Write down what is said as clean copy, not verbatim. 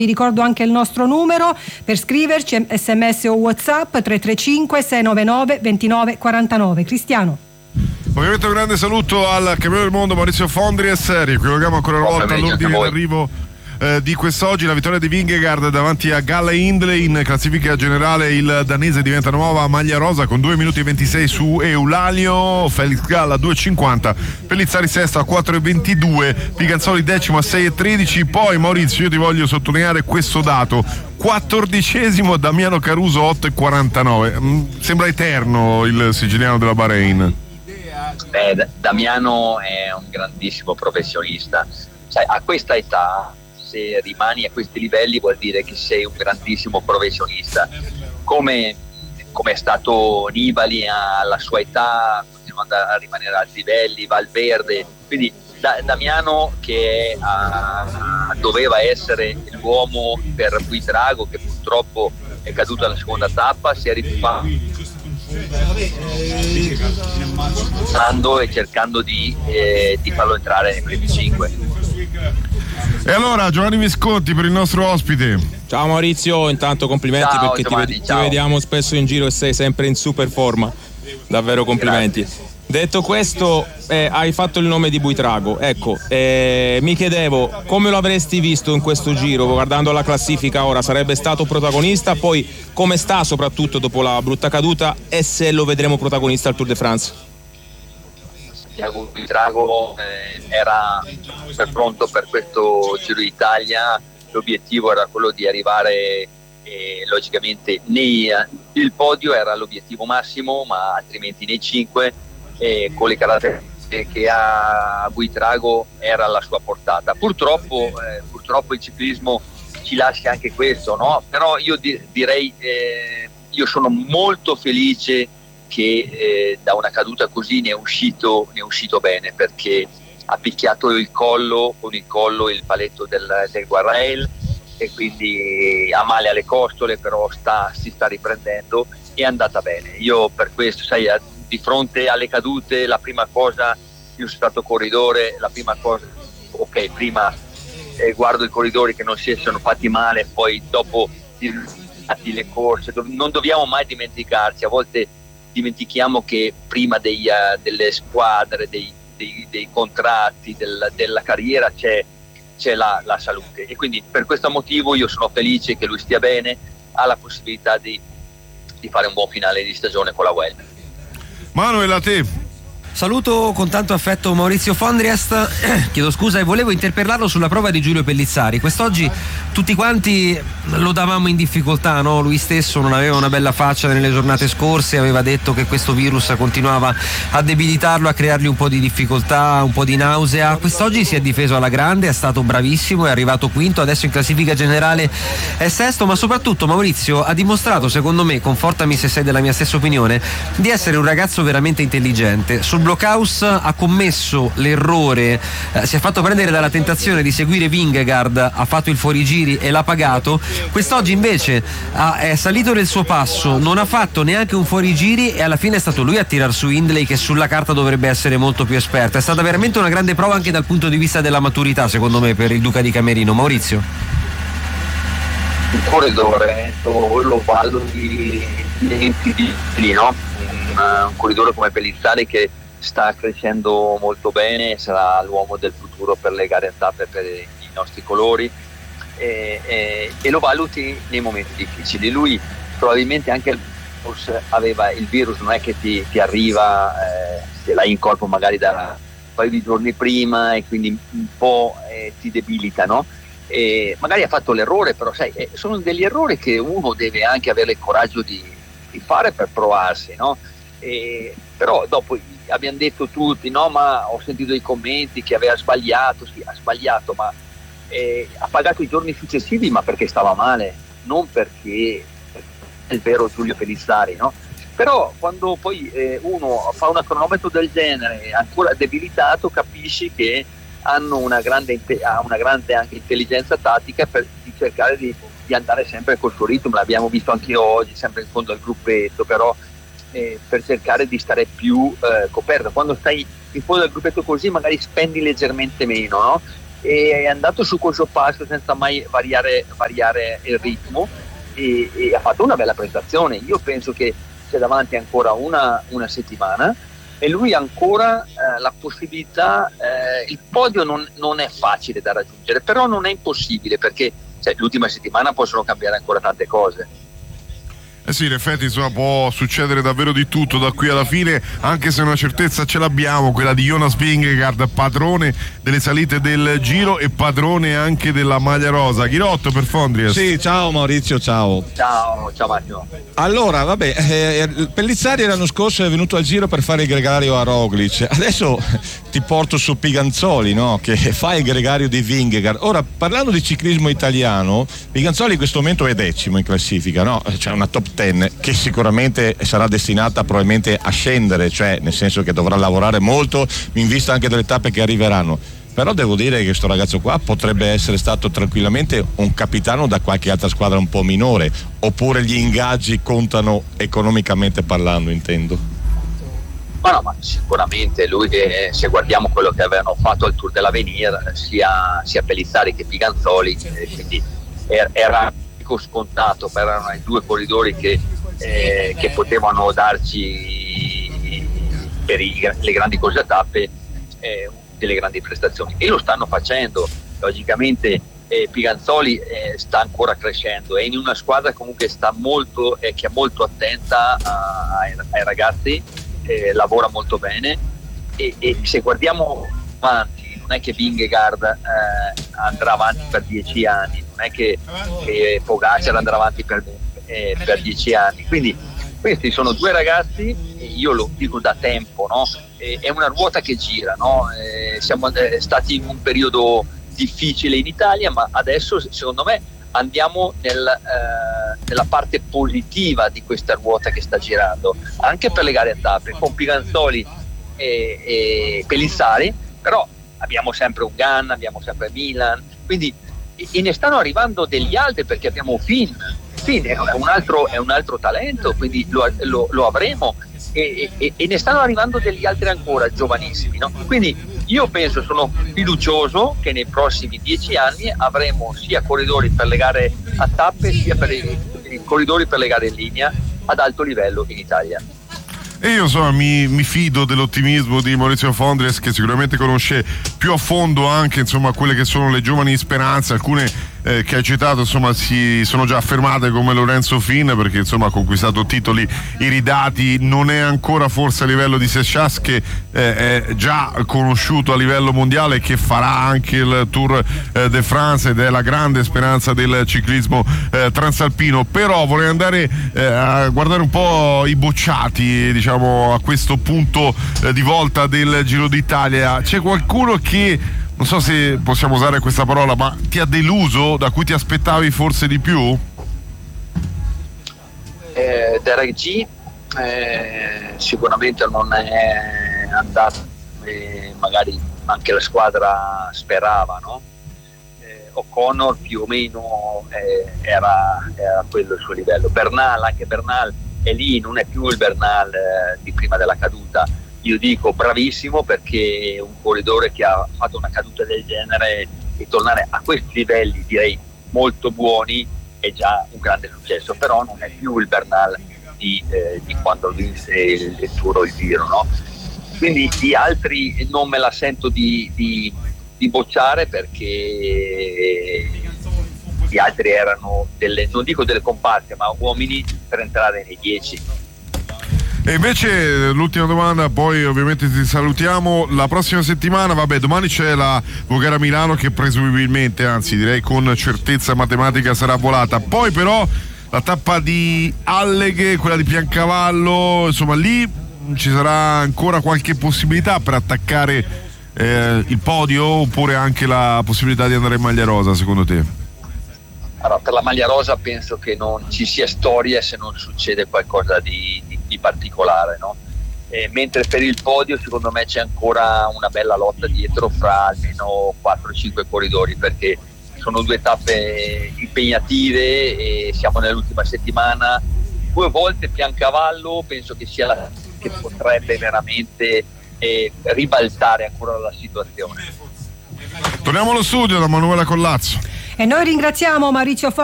Vi ricordo anche il nostro numero per scriverci, sms o WhatsApp 335 699 2949. Cristiano. Ovviamente un grande saluto al campione del mondo Maurizio Fondries. Riequilibriamo ancora una volta l'ordine d'arrivo di quest'oggi. La vittoria di Vingegaard davanti a Galle Hindley. In classifica generale il danese diventa nuova maglia rosa con 2 minuti e 26 su Eulalio, Felix Galla 2,50, Pellizzari sesto a 4,22, Piganzoli decimo a 6,13. Poi Maurizio, io ti voglio sottolineare questo dato: 14esimo Damiano Caruso 8,49. Sembra eterno il siciliano della Bahrain. Damiano è un grandissimo professionista. Sai, a questa età, se rimani a questi livelli, vuol dire che sei un grandissimo professionista, come è stato Nibali alla sua età, continuando a rimanere a alti livelli, Valverde. Quindi Damiano, che doveva essere l'uomo per Buitrago, che purtroppo è caduto alla seconda tappa, si è rifatto e cercando di farlo entrare nei primi 5. E allora Giovanni Visconti per il nostro ospite. Ciao Maurizio, intanto complimenti. Ciao, perché Giovanni, ti vediamo spesso in giro e sei sempre in super forma, davvero complimenti. Grazie. Detto questo, hai fatto il nome di Buitrago, ecco, mi chiedevo come lo avresti visto in questo giro, guardando la classifica ora, sarebbe stato protagonista, poi come sta soprattutto dopo la brutta caduta, e se lo vedremo protagonista al Tour de France? Buitrago era pronto per questo Giro d'Italia, l'obiettivo era quello di arrivare logicamente il podio era l'obiettivo massimo, ma altrimenti nei 5, con le caratteristiche che ha Buitrago era alla sua portata. Purtroppo il ciclismo ci lascia anche questo, no? Però io direi io sono molto felice che da una caduta così ne è uscito bene, perché ha picchiato con il collo il paletto del guardrail, e quindi ha male alle costole, però si sta riprendendo, è andata bene. Io per questo, sai, di fronte alle cadute, la prima cosa, io sono stato corridore, la prima cosa, ok, prima guardo i corridori che non si sono fatti male, poi dopo le corse, non dobbiamo mai dimenticarci, a volte dimentichiamo che prima delle squadre, dei contratti, della carriera c'è la salute, e quindi per questo motivo io sono felice che lui stia bene, ha la possibilità di fare un buon finale di stagione con la Vuelta. Manuel, a te. Saluto con tanto affetto Maurizio Fondriest, chiedo scusa, e volevo interpellarlo sulla prova di Giulio Pellizzari. Quest'oggi tutti quanti lo davamo in difficoltà, no? Lui stesso non aveva una bella faccia nelle giornate scorse, aveva detto che questo virus continuava a debilitarlo, a creargli un po' di difficoltà, un po' di nausea. Quest'oggi si è difeso alla grande, è stato bravissimo, è arrivato quinto, adesso in classifica generale è sesto, ma soprattutto Maurizio ha dimostrato, secondo me, confortami se sei della mia stessa opinione, di essere un ragazzo veramente intelligente. Sul Blockhouse ha commesso l'errore, si è fatto prendere dalla tentazione di seguire Vingegaard, ha fatto il fuorigiri e l'ha pagato. Quest'oggi invece è salito nel suo passo, non ha fatto neanche un fuorigiri, e alla fine è stato lui a tirar su Hindley, che sulla carta dovrebbe essere molto più esperto. È stata veramente una grande prova anche dal punto di vista della maturità, secondo me, per il Duca di Camerino. Maurizio? Il corridore lo valuti no? Un corridore come Pellizzari che sta crescendo molto bene, sarà l'uomo del futuro per le gare a tappe, per i nostri colori, e lo valuti nei momenti difficili. Lui probabilmente anche aveva il virus, non è che ti arriva se l'hai in corpo magari da un paio di giorni prima, e quindi un po' ti debilita, no? E magari ha fatto l'errore, però sai, sono degli errori che uno deve anche avere il coraggio di fare per provarsi, no? Però dopo abbiamo detto tutti, no, ma ho sentito dei commenti che aveva sbagliato. Sì, ha sbagliato, ma ha pagato i giorni successivi, ma perché stava male, non perché è il vero Giulio Pellizzari, no? Però quando poi uno fa un cronometro del genere ancora debilitato, capisci che hanno una grande anche intelligenza tattica di cercare di andare sempre col suo ritmo. L'abbiamo visto anche oggi, sempre in fondo al gruppetto, però per cercare di stare più coperto. Quando stai in fondo al gruppetto così magari spendi leggermente meno, no? è andato su questo passo senza mai variare il ritmo e ha fatto una bella prestazione. Io penso che c'è davanti ancora una settimana e lui ha ancora la possibilità, il podio non è facile da raggiungere, però non è impossibile, perché l'ultima settimana possono cambiare ancora tante cose. Sì, in effetti insomma può succedere davvero di tutto da qui alla fine, anche se una certezza ce l'abbiamo, quella di Jonas Vingegaard, padrone delle salite del Giro e padrone anche della maglia rosa. Ghirotto per Fondries. Sì, ciao Maurizio, ciao. Ciao Massimo. Allora, vabbè, Pellizzari l'anno scorso è venuto al Giro per fare il gregario a Roglic, adesso ti porto su Piganzoli, no? Che fa il gregario di Vingegaard. Ora, parlando di ciclismo italiano, Piganzoli in questo momento è 10° in classifica, no? C'è una top 10 che sicuramente sarà destinata probabilmente a scendere, cioè nel senso che dovrà lavorare molto in vista anche delle tappe che arriveranno. Però devo dire che questo ragazzo qua potrebbe essere stato tranquillamente un capitano da qualche altra squadra un po' minore, oppure gli ingaggi contano economicamente parlando, intendo. Ma sicuramente lui, se guardiamo quello che avevano fatto al Tour dell'Avenir, sia Pellizzari che Piganzoli, quindi era scontato, per erano i due corridori che potevano darci per le grandi cose a tappe delle grandi prestazioni, e lo stanno facendo. Logicamente Piganzoli sta ancora crescendo, è in una squadra comunque che è molto attenta ai ragazzi, lavora molto bene e se guardiamo avanti, non è che Vingegaard andrà avanti per 10 anni, non è che Pogacar andrà avanti per 10 anni, quindi questi sono due ragazzi, io lo dico da tempo, no? È una ruota che gira, no? Siamo stati in un periodo difficile in Italia, ma adesso secondo me andiamo nella parte positiva di questa ruota che sta girando, anche per le gare a tappe, con Piganzoli e Pellizzari, però abbiamo sempre un Ganna, abbiamo sempre Milan, quindi e ne stanno arrivando degli altri, perché abbiamo Finn è un altro talento, quindi lo avremo e ne stanno arrivando degli altri ancora giovanissimi, no? Quindi io sono fiducioso che nei prossimi 10 anni avremo sia corridori per le gare a tappe sia per i corridori per le gare in linea ad alto livello in Italia. E io insomma mi fido dell'ottimismo di Maurizio Fondries, che sicuramente conosce più a fondo anche insomma quelle che sono le giovani speranze, alcune che hai citato insomma si sono già affermate, come Lorenzo Finn, perché insomma ha conquistato titoli iridati, non è ancora forse a livello di Sechas, che è già conosciuto a livello mondiale, che farà anche il Tour de France ed è la grande speranza del ciclismo transalpino. Però vorrei andare a guardare un po' i bocciati, diciamo, a questo punto di volta del Giro d'Italia. C'è qualcuno che, non so se possiamo usare questa parola, ma ti ha deluso, da cui ti aspettavi forse di più? Derek G sicuramente non è andato magari anche la squadra sperava, no? O'Connor più o meno era quello il suo livello. Anche Bernal è lì, non è più il Bernal di prima della caduta. Io dico bravissimo, perché un corridore che ha fatto una caduta del genere e tornare a questi livelli, direi molto buoni, è già un grande successo, però non è più il Bernal di quando vinse il Tour o il Giro, no? Quindi gli altri non me la sento di bocciare, perché gli altri erano non dico delle comparse, ma uomini per entrare nei 10. E invece l'ultima domanda, poi ovviamente ti salutiamo. La prossima settimana, domani c'è la Voghera Milano, che presumibilmente, anzi direi con certezza matematica, sarà volata. Poi però la tappa di Alleghe, quella di Piancavallo, insomma lì ci sarà ancora qualche possibilità per attaccare il podio, oppure anche la possibilità di andare in maglia rosa, secondo te? Allora, per la maglia rosa penso che non ci sia storia se non succede qualcosa di particolare, no? Mentre per il podio secondo me c'è ancora una bella lotta dietro fra almeno 4-5 corridori, perché sono due tappe impegnative e siamo nell'ultima settimana. 2 volte Piancavallo penso che sia la che potrebbe veramente ribaltare ancora la situazione. Torniamo allo studio da Manuela Collazzo. E noi ringraziamo Maurizio